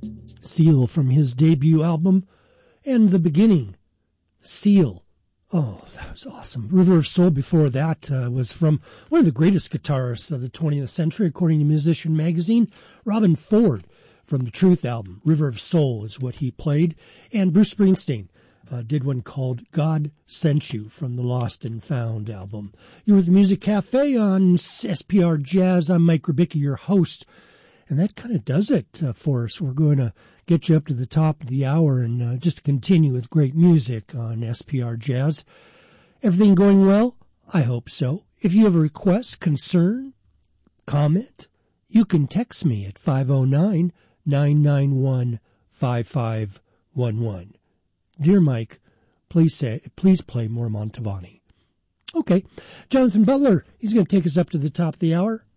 Seal from his debut album, and The Beginning, Seal. Oh, that was awesome. River of Soul before that was from one of the greatest guitarists of the 20th century, according to Musician Magazine, Robben Ford, from the Truth album. River of Soul is what he played. And Bruce Springsteen did one called God Sent You from the Lost and Found album. You're with the Music Cafe on SPR Jazz. I'm Mike Ribicki, your host. And that kind of does it for us. We're going to get you up to the top of the hour and just continue with great music on SPR Jazz. Everything going well? I hope so. If you have a request, concern, comment, you can text me at 509-991-5511. Dear Mike, please play more Mantovani. Okay, Jonathan Butler, he's going to take us up to the top of the hour.